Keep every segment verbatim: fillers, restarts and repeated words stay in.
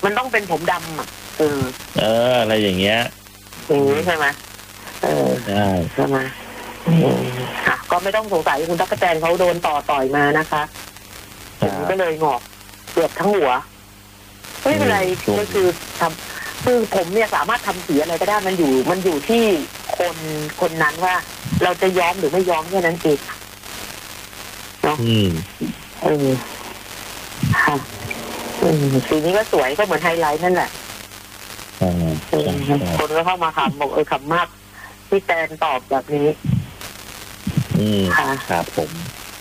มันต้องเป็นผมดำอ่ะเออเอออะไรอย่างเงี้ยอย่างนี้ใช่ไหมเออใช่ใช่ไหมค่ะก็ไม่ต้องสงสัยคุณตั๊กแตนเขาโดนต่อต่อยมานะคะผมก็เลยงอกเกือบทั้งหัวไม่เป็นไรก็คือทำคือผมเนี่ยสามารถทำสีอะไรก็ได้มันอยู่มันอยู่ที่คนคนนั้นว่าเราจะย้อมหรือไม่ย้อมแค่นั้นเองเนาะอืมเออค่ะอืมสีนี้ก็สวยก็เหมือนไฮไลท์นั่นแหละคนก็เข้ามาคำบอกเออคำมากพี่แตนตอบแบบนี้อืมครับผม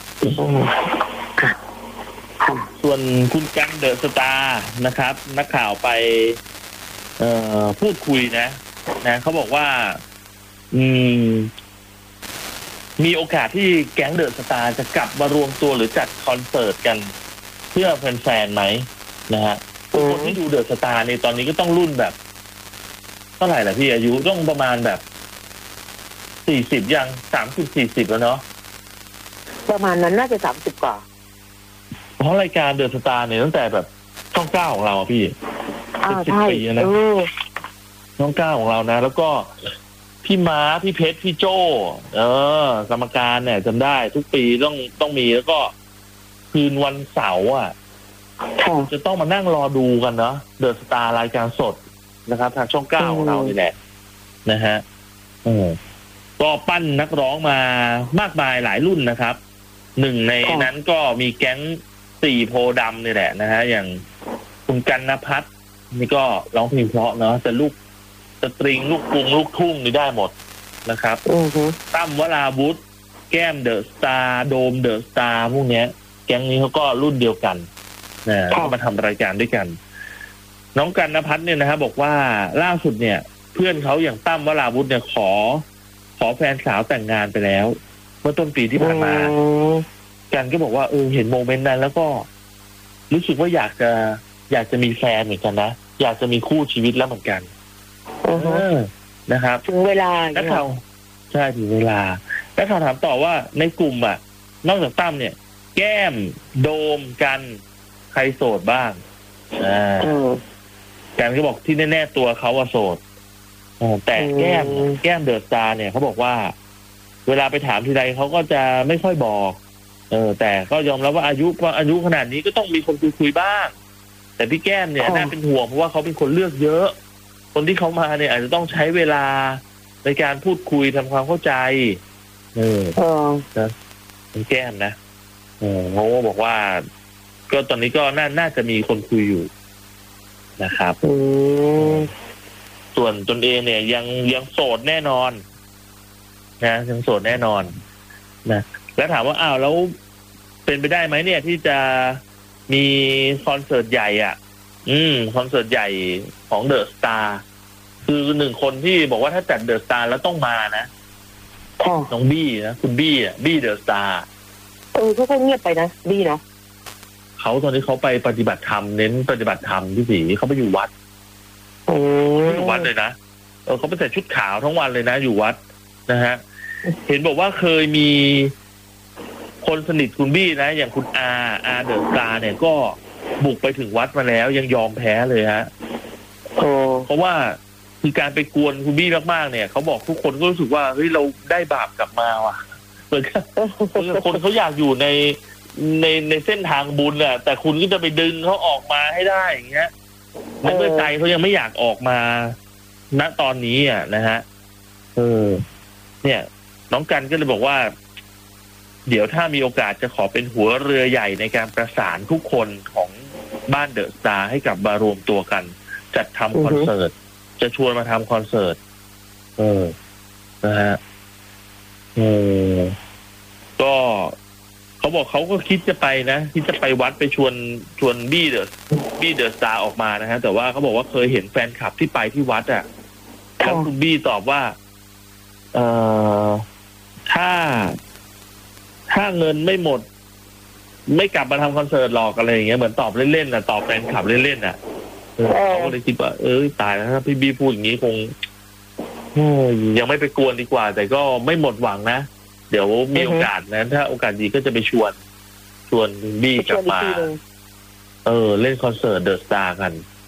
ส่วนคุณกันเดอะสตาร์นะครับนักข่าวไปเอ่อพูดคุยนะนะเขาบอกว่าอืมมีโอกาสที่แก๊งเดอะสตาร์จะกลับมารวมตัวหรือจัดคอนเสิร์ตกันเพื่อแฟนๆไหมนะฮะคนที่ดูเดอะสตาร์ในตอนนี้ก็ต้องรุ่นแบบเท่าไหร่ล่ะพี่อายุต้องประมาณแบบสี่สิบยังสามสิบสี่สิบแล้วเนาะประมาณนั้นน่าจะสามสิบกว่าเพราะรายการเดอะสตาร์เนี่ยตั้งแต่แบบช่องเก้าของเราพี่อ่าใช่นะช่องเก้าของเรานะแล้วก็พี่ม้าพี่เพชรพี่โจเออกรรมการเนี่ยจำได้ทุกปีต้องต้องมีแล้วก็คืนวันเสาร์อ่ะจะต้องมานั่งรอดูกันเนาะเดอะสตาร์รายการสดนะครับทางช่องเก้าของเรานี่แหละนะฮะอืมก็ปั้นนักร้องมามากมายหลายรุ่นนะครับหนึ่งในนั้นก็มีแก๊งสี่โพดำนี่แหละนะฮะอย่างคุณกันณภัทรนี่ก็ร้องเพลงเพราะเนาะแต่ลูกสตริงลูกกรุงลูกทุ่งนี่ได้หมดนะครับตั้มวราวุธแก้มเดอะสตาร์โดมเดอะสตาร์พวกนี้แก๊งนี้เขาก็รุ่นเดียวกันนะก็มาทำรายการด้วยกันน้องกันณภัทรเนี่ยนะครับบอกว่าล่าสุดเนี่ยเพื่อนเขาอย่างตั้มวราวุธเนี่ยขอขอแฟนสาวแต่งงานไปแล้วเมื่อต้นปีที่ผ่านมากันก็บอกว่าเออเห็นโมเมนต์นั้นแล้วก็รู้สึกว่าอยากจะอยากจะมีแฟนเหมือนกันนะอยากจะมีคู่ชีวิตแล้วเหมือนกันเออนะครับถึงเวลานักข่าวใช่ถึงเวลานักข่าวถามต่อว่าในกลุ่มอ่ะนอกจากตั้มเนี่ยแก้มโดมกันใครโสดบ้างอ่ากันก็บอกที่แน่ๆตัวเขาว่าโสดแต่แก้มแก้มเดอะสตาร์เนี่ยเขาบอกว่าเวลาไปถามทีไรเขาก็จะไม่ค่อยบอกเออแต่ก็ยอมรับว่าอายุว่าอายุขนาดนี้ก็ต้องมีคนคุยคุยบ้างแต่พี่แก้มเนี่ยน่าเป็นห่วงเพราะว่าเขาเป็นคนเลือกเยอะคนที่เขามาเนี่ยอาจจะต้องใช้เวลาในการพูดคุยทำความเข้าใจเออนะพี่แก้มนะเออโง่บอกว่าก็ตอนนี้ก็น่าน่าจะมีคนคุยอยู่นะครับส่วนตนเองเนี่ยยังยังโสดแน่นอนนะยังโสดแน่นอนนะแล้วถามว่าอ้าวแล้วเป็นไปได้ไหมเนี่ยที่จะมีคอนเสิร์ตใหญ่อ่ะอืมคอนเสิร์ตใหญ่ของเดอะสตาร์คือหนึ่งคนที่บอกว่าถ้าจัดเดอะสตาร์แล้วต้องมานะน้องบี้นะคุณบี้อ่ะบี้เดอะสตาร์เออเขาก็เงียบไปนะบี้เนาะเขาตอนนี้เขาไปปฏิบัติธรรมเน้นปฏิบัติธรรมที่สีเขาไปอยู่วัดอยู่วัดเลยนะเออเขาไปใส่ชุดขาวทั้งวันเลยนะอยู่วัดนะฮะเห็นบอกว่าเคยมีคนสนิทคุณบี้นะอย่างคุณอาอาเดอะสตาร์เนี่ยก็บุกไปถึงวัดมาแล้วยังยอมแพ้เลยฮะเพราะว่าคือการไปกวนคุณบี้มากๆเนี่ยเขาบอกทุกคนก็รู้สึกว่าเฮ้ยเราได้บาปกลับมาว่ะเหมือนกันคนเขาอยากอยู่ในในในเส้นทางบุญอ่ะแต่คุณก็จะไปดึงเขาออกมาให้ได้อย่างเงี้ยในเมื่อใจเขายังไม่อยากออกมาณตอนนี้อ่ะนะฮะเออเนี่ยน้องกันก็เลยบอกว่าเดี๋ยวถ้ามีโอกาสจะขอเป็นหัวเรือใหญ่ในการประสานทุกคนของบ้านเดอะสตาร์ให้กลับมารวมตัวกันจัดทำคอนเสิร์ตจะชวนมาทำคอนเสิร์ตเออนะฮะเออก็เขาบอกเขาก็คิดจะไปนะคิดจะไปวัดไปชวนชวนบี้เดอะบี้เดอะสตาร์ออกมานะฮะแต่ว่าเขาบอกว่าเคยเห็นแฟนคลับที่ไปที่วัดอ่ะแล้วคุณบี้ตอบว่าเอ่อถ้าถ้าเงินไม่หมดไม่กลับมาทำคอนเสิร์ตหรอกอะไรอย่างเงี้ยเหมือนตอบเล่นๆน่ะตอบแฟนคลับเล่นๆน่ะเขาก็เลยคิดว่าเออตายแล้วถ้าพี่บี้พูดอย่างนี้คงยังไม่ไปกวนดีกว่าแต่ก็ไม่หมดหวังนะเดี๋ยวมีโอกาสนะถ้าโอกาสดีก็จะไปชวนชวนบี้กลับมาเออเล่นคอนเสิร์ตเดอะสตาร์กัน